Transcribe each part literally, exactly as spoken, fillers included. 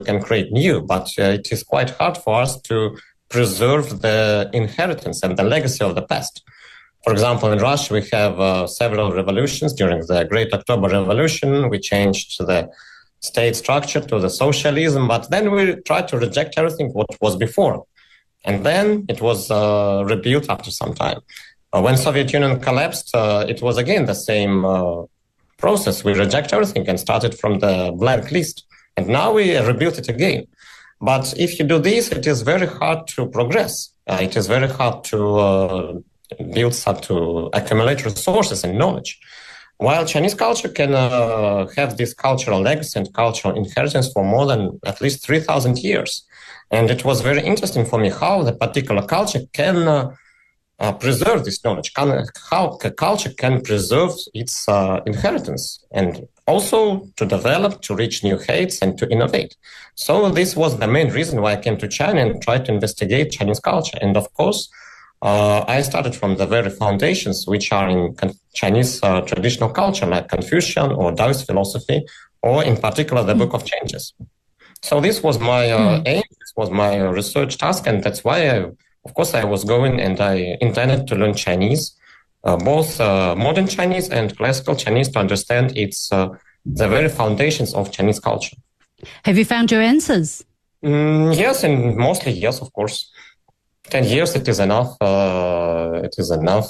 can create new, but uh, it is quite hard for us to preserve the inheritance and the legacy of the past. For example, in Russia, we have uh, several revolutions. During the Great October Revolution, we changed the state structure to the socialism, but then we tried to reject everything what was before. And then it was uh, rebuilt after some time. Uh, when Soviet Union collapsed, uh, it was again the same uh, process. We reject everything and started from the blank list. And now we rebuilt it again. But if you do this, it is very hard to progress. Uh, it is very hard to uh, build up, to accumulate resources and knowledge. While Chinese culture can uh, have this cultural legacy and cultural inheritance for more than at least three thousand years. And it was very interesting for me how the particular culture can uh, uh, preserve this knowledge, can, how a culture can preserve its uh, inheritance, and also to develop, to reach new heights, and to innovate. So this was the main reason why I came to China and tried to investigate Chinese culture. And of course, uh, I started from the very foundations which are in Chinese uh, traditional culture, like Confucian or Taoist philosophy, or in particular the Book of Changes. So this was my uh, mm. aim, this was my uh, research task, and that's why, I, of course, I was going and I intended to learn Chinese, uh, both uh, modern Chinese and classical Chinese, to understand its uh, the very foundations of Chinese culture. Have you found your answers? Mm, yes, and mostly yes, of course. Ten years, it is enough. Uh, it is enough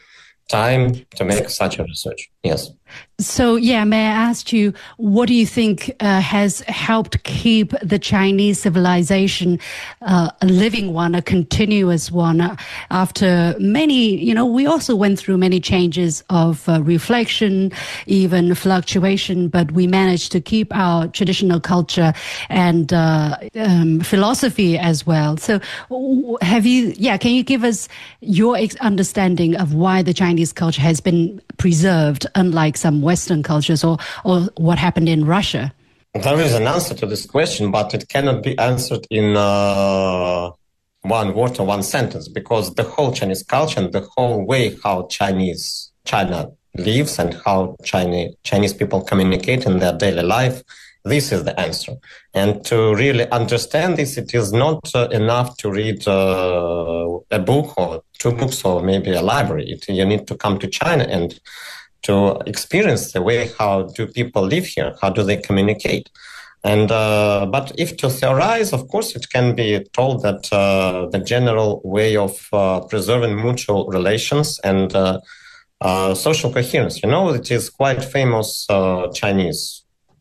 time to make such a research. Yes. So, yeah, may I ask you, what do you think uh, has helped keep the Chinese civilization uh, a living one, a continuous one? Uh, after many, you know, we also went through many changes of uh, reflection, even fluctuation, but we managed to keep our traditional culture and uh, um, philosophy as well. So have you, yeah, can you give us your understanding of why the Chinese culture has been preserved, unlike some Western cultures, or, or what happened in Russia? There is an answer to this question, but it cannot be answered in uh, one word or one sentence, because the whole Chinese culture and the whole way how Chinese China lives and how Chinese, Chinese people communicate in their daily life, this is the answer. And to really understand this, it is not uh, enough to read uh, a book or two books or maybe a library. It, you need to come to China and to experience the way how do people live here, how do they communicate. And uh, but if to theorize, of course, it can be told that uh, the general way of uh, preserving mutual relations and uh, uh, social coherence, you know, it is quite famous uh, Chinese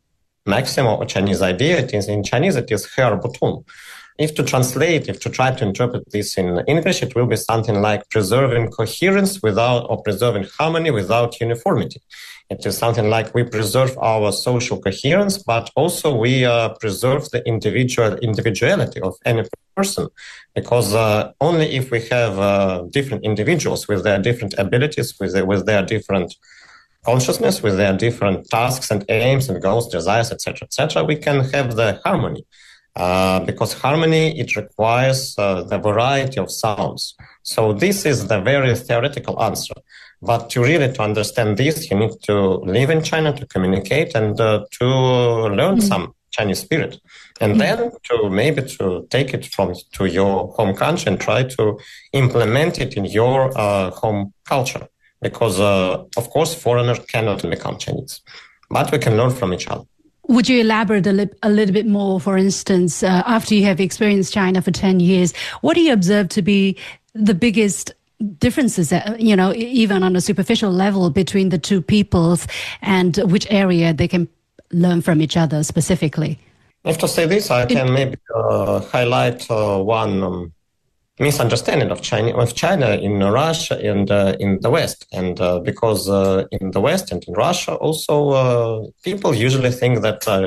maxim or Chinese idea. It is in Chinese, it is Her Butun. If to translate, if to try to interpret this in English, it will be something like preserving coherence without, or preserving harmony without uniformity. It is something like we preserve our social coherence, but also we uh, preserve the individual individuality of any person, because uh, only if we have uh, different individuals with their different abilities, with their, with their different consciousness, with their different tasks and aims and goals, desires, et cetera, et cetera, we can have the harmony. Uh, because harmony, it requires uh, the variety of sounds. So this is the very theoretical answer. But to really to understand this, you need to live in China, to communicate, and uh, to learn mm. some Chinese spirit. And mm. then to maybe to take it from to your home country and try to implement it in your uh, home culture. Because, uh, of course, foreigners cannot become Chinese. But we can learn from each other. Would you elaborate a, li- a little bit more, for instance, uh, after you have experienced China for ten years, what do you observe to be the biggest differences, uh, you know, even on a superficial level between the two peoples, and which area they can learn from each other specifically? If to say this, I can maybe uh, highlight uh, one um, misunderstanding of China, of China in Russia and uh, in the West. And uh, because uh, in the West and in Russia also, uh, people usually think that uh,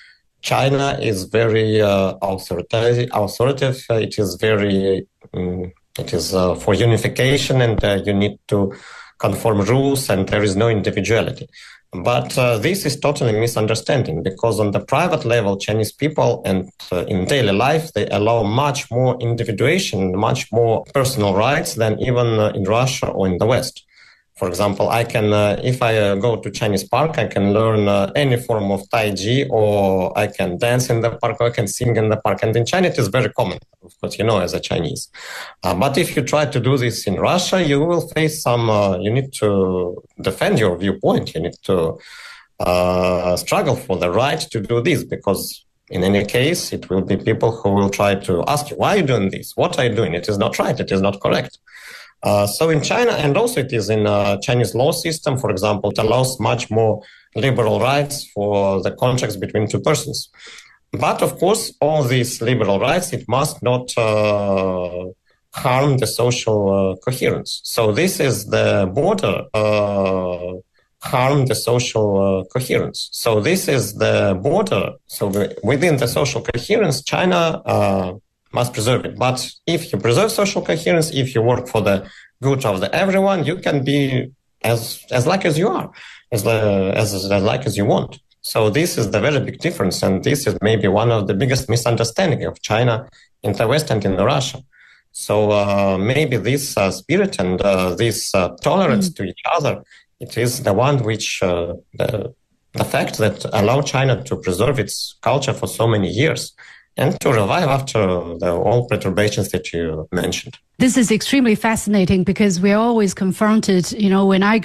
China is very uh, authoritative, authoritative. It is very, um, it is uh, for unification, and uh, you need to conform rules, and there is no individuality. But uh, this is totally misunderstanding, because on the private level, Chinese people and uh, in daily life, they allow much more individuation, much more personal rights than even uh, in Russia or in the West. For example, I can, uh, if I uh, go to Chinese park, I can learn uh, any form of Tai Chi, or I can dance in the park, or I can sing in the park. And in China, it is very common, of course, you know, as a Chinese. Uh, but if you try to do this in Russia, you will face some, uh, you need to defend your viewpoint. You need to uh, struggle for the right to do this, because in any case, it will be people who will try to ask you, why are you doing this? What are you doing? It is not right. It is not correct. Uh, so in China, and also it is in uh, Chinese law system, for example, it allows much more liberal rights for the contracts between two persons. But of course, all these liberal rights, it must not uh, harm the social uh, coherence. So this is the border, uh, harm the social uh, coherence. So this is the border. So the, within the social coherence, China uh, must preserve it. But if you preserve social coherence, if you work for the good of the everyone, you can be as as like as you are, as uh, as as like as you want. So this is the very big difference, and this is maybe one of the biggest misunderstanding of China in the West and in Russia. So uh, maybe this uh, spirit and uh, this uh, tolerance mm. to each other, it is the one which uh, the the fact that allow China to preserve its culture for so many years and to revive after the all perturbations that you mentioned. This is extremely fascinating, because we're always confronted, you know, when I